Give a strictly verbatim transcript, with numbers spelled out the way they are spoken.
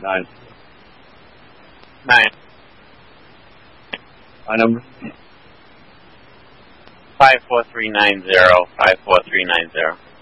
Nine. Nine. My number? Five four three nine zero. Five four three nine zero.